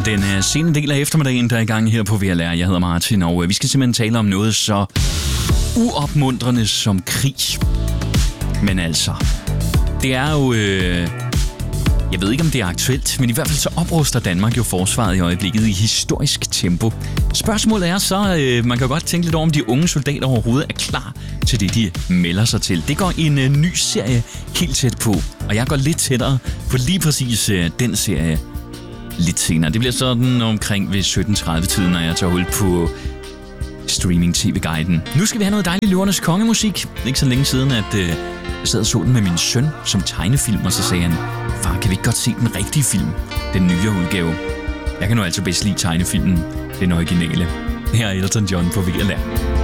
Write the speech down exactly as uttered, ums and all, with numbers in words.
Den uh, sene del af eftermiddagen, der er i gang her på V L R. Jeg hedder Martin, og uh, vi skal simpelthen tale om noget så uopmuntrende som krig. Men altså, det er jo... Uh, jeg ved ikke, om det er aktuelt, men i hvert fald så opruster Danmark jo forsvaret i øjeblikket i historisk tempo. Spørgsmålet er så, uh, man kan godt tænke lidt over, om de unge soldater overhovedet er klar til det, de melder sig til. Det går i en uh, ny serie helt tæt på, og jeg går lidt tættere på lige præcis uh, den serie lidt senere. Det bliver sådan omkring ved sytten tredive-tiden, når jeg tager hul på streaming-T V-guiden. Nu skal vi have noget dejligt Løvernes Kongemusik. Ikke så længe siden, at øh, jeg sad og så den med min søn som tegnefilm, og så sagde han, far, kan vi ikke godt se den rigtige film? Den nye udgave. Jeg kan nu altså bedst lide tegnefilmen, den originale. Her er Elton John på V L R.